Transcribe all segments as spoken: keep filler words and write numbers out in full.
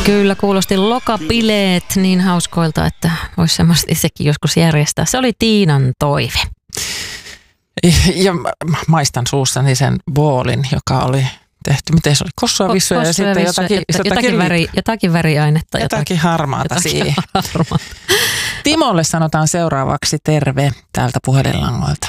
Kyllä, kuulosti lokabileet niin hauskoilta, että voisi semmoista itsekin joskus järjestää. Se oli Tiinan toive. Ja maistan suussani sen boolin, joka oli tehty, miten se oli, kossuavissuja ja sitten jotakin, jotakin, jotakin, väri, jotakin väriainetta. Jotakin, jotakin harmaata jotakin siihen. Harmaata. Timolle sanotaan seuraavaksi terve täältä puhelinlangoilta.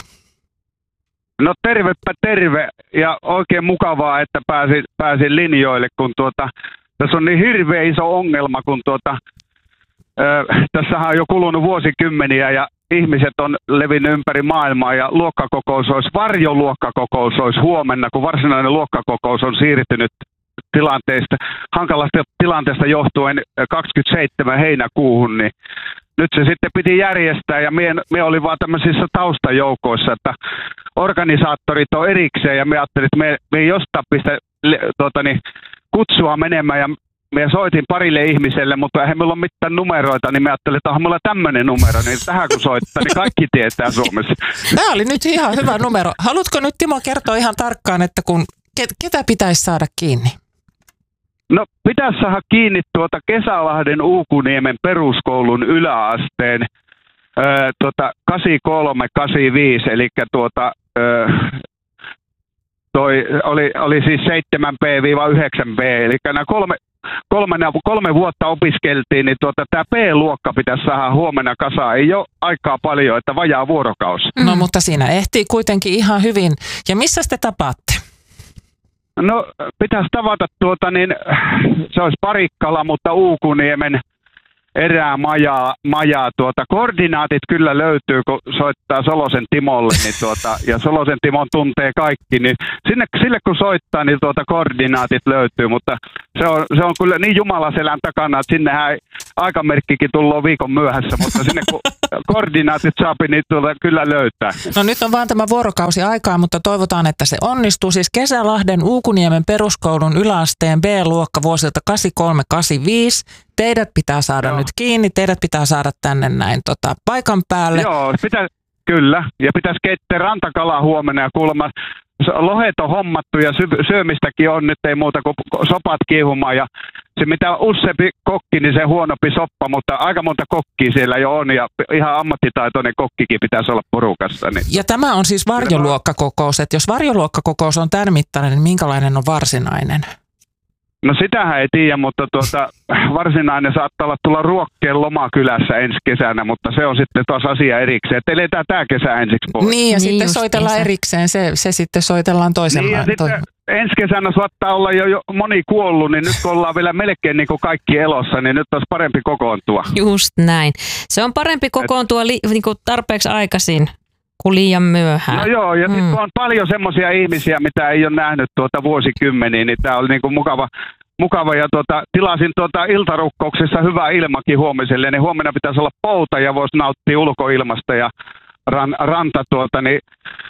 No tervepä terve ja oikein mukavaa, että pääsin, pääsin linjoille, kun tuota, tässä on niin hirveä iso ongelma, kun tuota, ö, tässähän on jo kulunut vuosikymmeniä ja ihmiset on levinnyt ympäri maailmaa ja luokkakokous olisi, varjoluokkakokous olisi huomenna, kun varsinainen luokkakokous on siirtynyt tilanteesta, hankalasta tilanteesta johtuen kaksikymmentäseitsemän heinäkuuhun, niin nyt se sitten piti järjestää ja me, me oli vaan tämmöisissä taustajoukoissa, että organisaattorit on erikseen ja me ajattelin, että me, me ei jostain pistä tuota, niin, kutsua menemään ja me soitin parille ihmiselle, mutta eihän meillä ole mitään numeroita, niin me ajattelin, että onhan meillä tämmöinen numero, niin tähän kun soittaa, niin kaikki tietää Suomessa. Tämä oli nyt ihan hyvä numero. Haluatko nyt Timo kertoa ihan tarkkaan, että kun, ketä pitäisi saada kiinni? No pitäisi saada kiinni tuota Kesälahden Uukuniemen peruskoulun yläasteen ää, tuota kahdeksankymmentäkolme kahdeksankymmentäviisi, eli tuota, ää, toi oli, oli siis seitsemän B yhdeksän B, eli nämä kolme, kolme, kolme vuotta opiskeltiin, niin tuota, tämä B-luokka pitäisi saada huomenna kasaan. Ei ole aikaa paljon, että vajaa vuorokausi. No mutta siinä ehtii kuitenkin ihan hyvin. Ja missä te tapaatte? No pitäisi tavata tuota niin, se olisi Parikkala, mutta Uukuniemen erää majaa, majaa tuota, koordinaatit kyllä löytyy, kun soittaa Solosen Timolle, niin tuota, ja Solosen Timon tuntee kaikki, niin sinne, sille kun soittaa, niin tuota koordinaatit löytyy, mutta se on, se on kyllä niin jumalaselän takana, että sinnehän aikamerkkikin tullut viikon myöhässä, mutta sinne kun koordinaatit saapi, niin tuota kyllä löytää. No nyt on vaan tämä vuorokausi aikaa, mutta toivotaan, että se onnistuu. Siis Kesälahden Uukuniemen peruskoulun yläasteen B-luokka vuosilta kahdeksankymmentäkolme kahdeksankymmentäviisi. Teidät pitää saada Joo. nyt kiinni, teidät pitää saada tänne näin tota, paikan päälle. Joo, pitä, kyllä. Ja pitäisi keittää rantakalaa huomenna ja kuulemma lohet on hommattu ja sy- syömistäkin on nyt ei muuta kuin sopat kiihumaan. Ja se mitä useampi kokki, niin se huonompi soppa, mutta aika monta kokkia siellä jo on ja ihan ammattitaitoinen kokkikin pitäisi olla porukassa. Niin. Ja tämä on siis varjoluokkakokous, että jos varjoluokkakokous on tämän mittainen, niin minkälainen on varsinainen? No sitähän ei tiedä, mutta tuota, varsinainen saattaa olla tulla Ruokkeen lomakylässä ensi kesänä, mutta se on sitten taas asia erikseen. Että eletään tämä kesä ensiksi pois. Niin ja niin sitten soitellaan isä. erikseen, se, se sitten soitellaan toisella. Niin ja sitten toi... ensi kesänä saattaa olla jo, jo moni kuollut, niin nyt kun ollaan vielä melkein niin kuin kaikki elossa, niin nyt olisi parempi kokoontua. Just näin. Se on parempi kokoontua li, niin kuin tarpeeksi aikaisin. Kuin liian myöhään. No joo, ja mm. sitten on paljon semmoisia ihmisiä, mitä ei ole nähnyt tuota vuosikymmeniä, niin tämä oli niinku mukava, mukava. Ja tuota, tilasin tuota iltarukkouksessa hyvää ilmakin huomiselle, niin huomenna pitäisi olla pouta ja voisi nauttia ulkoilmasta ja ran, ranta tuota, niin,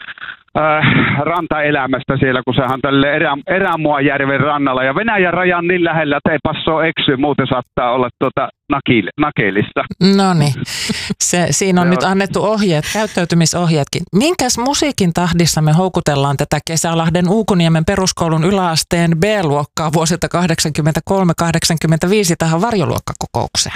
äh, rantaelämästä siellä, kun sehän on tälle erä, Erämuajärven rannalla ja Venäjän rajan niin lähellä, että ei passoo eksyä, muuten saattaa olla tuota nakil, nakeilissa. No niin, se, siinä on nyt annettu ohjeet, käyttäytymisohjeetkin. Minkäs musiikin tahdissa me houkutellaan tätä Kesälahden Uukuniemen peruskoulun yläasteen B-luokkaa vuosilta kahdeksankymmentäkolme kahdeksankymmentäviisi tähän varjoluokkakokoukseen?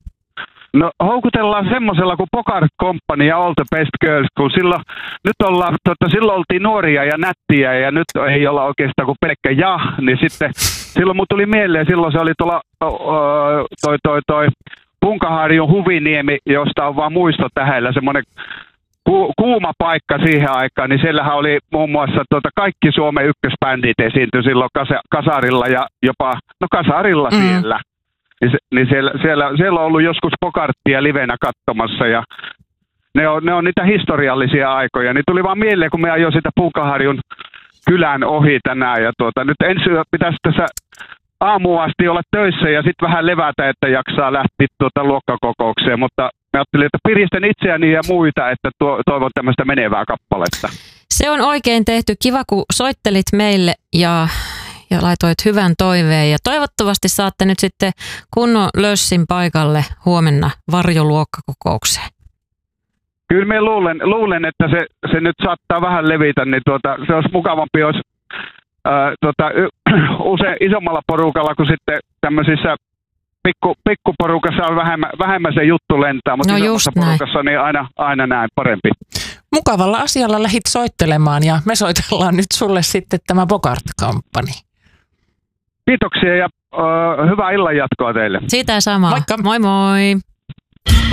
No houkutellaan semmoisella kuin Pocar Company ja All the Best Girls, kun silloin, nyt ollaan, tota, silloin oltiin nuoria ja nättiä ja nyt ei olla oikeastaan kuin pelkkä ja, niin sitten silloin mun tuli mieleen, silloin se oli tuolla toi, toi, toi Punkaharjun Huviniemi, josta on vaan muisto tähellä, semmoinen ku, kuuma paikka siihen aikaan, niin siellähän oli muun muassa tota, kaikki Suomen ykkösbändit esiintyi silloin kasa, kasarilla ja jopa, no kasarilla mm. siellä. Niin, se, niin siellä, siellä, siellä on ollut joskus Pokarttia livenä katsomassa ja ne on, ne on niitä historiallisia aikoja. Niin tuli vaan mieleen, kun me ajoin sitä Punkaharjun kylän ohi tänään. Ja tuota, nyt ensin pitäisi tässä aamuun asti olla töissä ja sitten vähän levätä, että jaksaa lähteä tuota luokkakokoukseen. Mutta mä ajattelin, että piristän itseäni ja muita, että tuo, toivon tämmöistä menevää kappaletta. Se on oikein tehty. Kiva, kun soittelit meille ja... ja laitoit hyvän toiveen ja toivottavasti saatte nyt sitten kunnon lössin paikalle huomenna varjoluokkakokoukseen. Kyllä minä luulen, luulen että se, se nyt saattaa vähän levitä, niin tuota, se olisi mukavampi, jos ää, tuota, usein isommalla porukalla kuin sitten tämmöisissä pikku, pikkuporukassa on vähemmän, vähemmän se juttu lentää, mutta No isommassa just näin. porukassa niin aina, aina näin parempi. Mukavalla asialla lähit soittelemaan ja me soitellaan nyt sulle sitten tämä Bogart Company. Kiitoksia ja ö, hyvää illan jatkoa teille. Siitä samaa. Moikka. Moi moi.